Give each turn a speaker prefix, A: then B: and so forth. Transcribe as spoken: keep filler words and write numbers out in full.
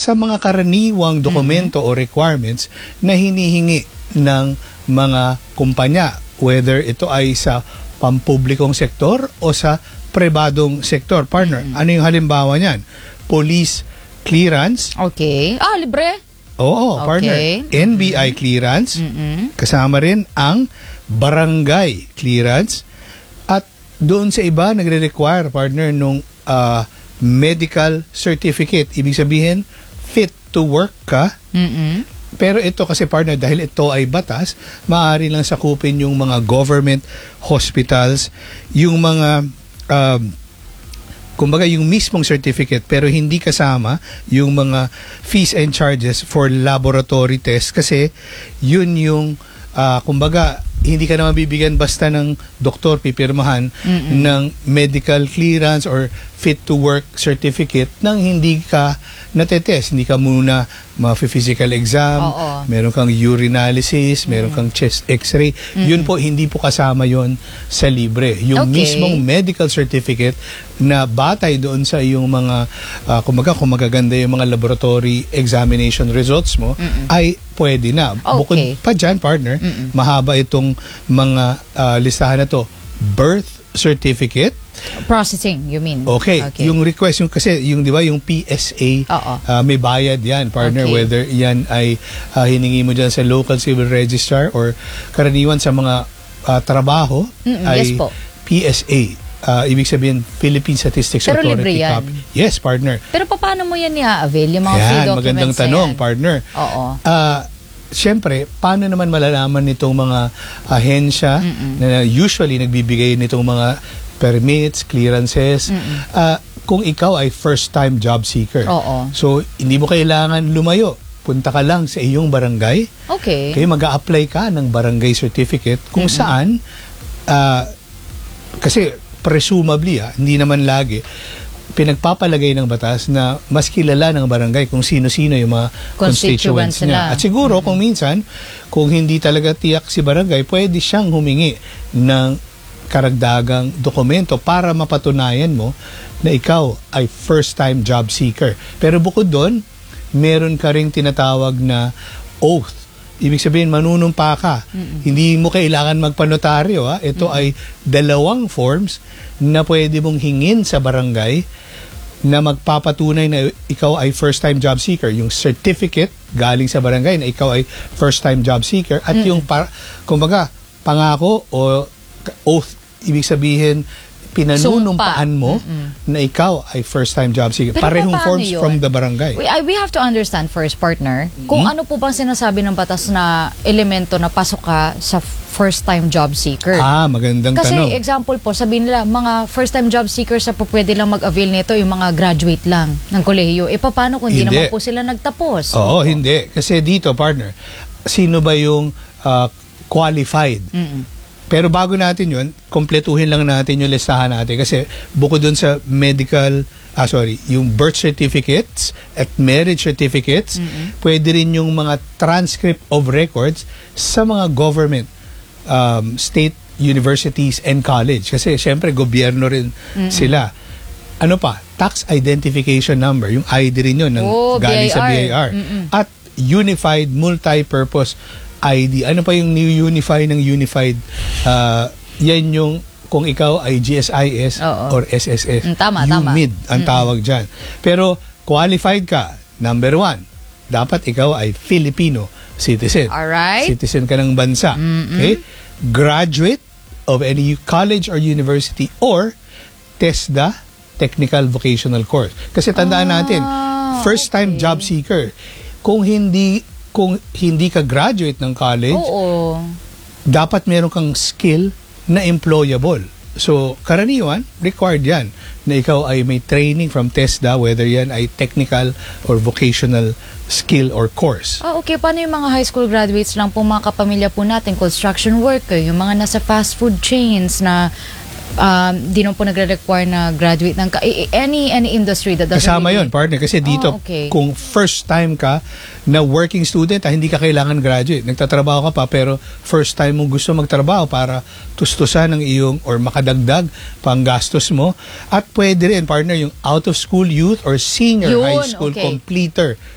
A: sa mga karaniwang dokumento mm-hmm. o requirements na hinihingi ng mga kumpanya, whether ito ay sa pampublikong sektor o sa pribadong sektor. Partner, mm-hmm. ano yung halimbawa niyan? Police clearance.
B: Okay. Ah, libre?
A: Oo,
B: okay.
A: Partner. N B I clearance.
B: Mm-hmm.
A: Kasama rin ang barangay clearance. At doon sa iba, nagre-require, partner, nung uh, medical certificate. Ibig sabihin, fit to work ka.
B: Mm-hmm.
A: Pero ito kasi, partner, dahil ito ay batas, maaari lang sakupin yung mga government hospitals, yung mga, um, kumbaga yung mismong certificate, pero hindi kasama yung mga fees and charges for laboratory test kasi yun yung, uh, kumbaga, hindi ka naman bibigyan basta ng doktor pipirmahan Mm-mm. ng medical clearance or fit to work certificate nang hindi ka natetest. Hindi ka muna ma-physical exam,
B: Oo.
A: meron kang urinalysis, mm-hmm. meron kang chest x-ray. Mm-hmm. Yun po, hindi po kasama yon sa libre. Yung
B: okay.
A: mismong medical certificate na batay doon sa yung mga, uh, kumaga, kung magaganda yung mga laboratory examination results mo, mm-hmm. ay pwede na.
B: Okay.
A: Bukod pa dyan, partner, mm-hmm. mahaba itong mga uh, listahan na to. Birth certificate.
B: Processing, you mean?
A: Okay. okay. Yung request, yung, kasi yung, di ba, yung P S A, uh, may bayad yan, partner, okay. whether yan ay uh, hiningi mo dyan sa local civil registrar or karaniwan sa mga uh, trabaho,
B: Mm-mm,
A: ay
B: yes po.
A: P S A. Uh, ibig sabihin, Philippine Statistics
B: Pero
A: Authority.
B: libre yan.
A: Copy. Yes, partner.
B: Pero paano mo yan i-avail? Yung mga
A: yan,
B: free documents
A: magandang tanong,
B: yan.
A: partner.
B: Oo.
A: Uh, Siyempre, paano naman malalaman nitong mga ahensya Mm-mm. na usually nagbibigay nitong mga permits, clearances, uh, kung ikaw ay first-time job seeker.
B: Oo.
A: So, hindi mo kailangan lumayo. Punta ka lang sa iyong barangay.
B: Okay.
A: Kaya mag-a-apply ka ng barangay certificate kung Mm-mm. saan, uh, kasi presumably, ah, hindi naman lagi, pinagpapalagay ng batas na mas kilala ng barangay kung sino-sino yung mga constituents, constituents niya. At siguro, mm-hmm. kung minsan, kung hindi talaga tiyak si barangay, pwede siyang humingi ng karagdagang dokumento para mapatunayan mo na ikaw ay first-time job seeker. Pero bukod doon, meron ka ring tinatawag na oath. Ibig sabihin, manunumpa ka. Mm-hmm. Hindi mo kailangan magpanotaryo. Ha? Ito mm-hmm. ay dalawang forms na pwede mong hingin sa barangay na magpapatunay na ikaw ay first-time job seeker. Yung certificate galing sa barangay na ikaw ay first-time job seeker at mm-hmm. yung, par, kumbaga, pangako o oath, ibig sabihin, pinanunumpaan mo mm-hmm. na ikaw ay first-time job seeker. Pero parehong forms yun? From the barangay.
B: We, I, we have to understand first, partner, kung mm-hmm. ano po bang sinasabi ng batas na elemento na pasok ka sa first-time job seeker.
A: Ah, magandang
B: Kasi
A: tanong.
B: Kasi example po, sabihin nila, mga first-time job seekers sa po pwede lang mag-avail nito yung mga graduate lang ng kolehiyo. E paano kung hindi naman po sila nagtapos?
A: Oo, Opo. Hindi. Kasi dito, partner, sino ba yung uh, qualified? Mm-mm. Pero bago natin yun, kompletuhin lang natin yung listahan natin. Kasi bukod dun sa medical, ah sorry, yung birth certificates at marriage certificates, mm-hmm. pwede rin yung mga transcript of records sa mga government, um, state universities and college. Kasi syempre, gobyerno rin mm-hmm. sila. Ano pa? Tax identification number. Yung I D rin yun, ng,
B: oh,
A: galing
B: B I R.
A: sa B I R. Mm-hmm. At unified multi-purpose I D. Ano pa yung new unify ng unified? Uh, yan yung kung ikaw ay G S I S Oo. Or S S S.
B: Mm, tama,
A: U
B: tama.
A: M I D ang mm-hmm. tawag dyan. Pero qualified ka, number one, dapat ikaw ay Filipino citizen.
B: Alright.
A: Citizen ka ng bansa. Mm-hmm. Okay? Graduate of any college or university or TESDA, Technical Vocational Course. Kasi tandaan ah, natin, first-time okay. job seeker. Kung hindi kung hindi ka graduate ng college,
B: Oo.
A: dapat meron kang skill na employable. So, karaniwan, required yan na ikaw ay may training from TESDA, whether yan ay technical or vocational skill or course.
B: Ah, okay. Paano yung mga high school graduates lang po, mga kapamilya po natin, construction worker, yung mga nasa fast food chains na um, di naman po nagre-require na graduate ng any any industry that doesn't
A: kasama
B: really...
A: yun, partner. Kasi dito,
B: oh, okay.
A: kung first time ka na working student, ah, hindi ka kailangan graduate. Nagtatrabaho ka pa, pero first time mo gusto magtrabaho para tustusan ng iyong or makadagdag pang gastos mo. At pwede rin, partner, yung out-of-school youth or senior
B: Yun,
A: high school
B: okay.
A: completer